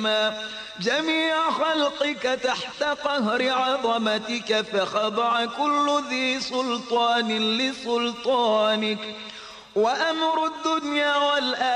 جميع خلقك تحت قهر عظمتك، فخضع كل ذي سلطان لسلطانك، وأمر الدنيا والآخرة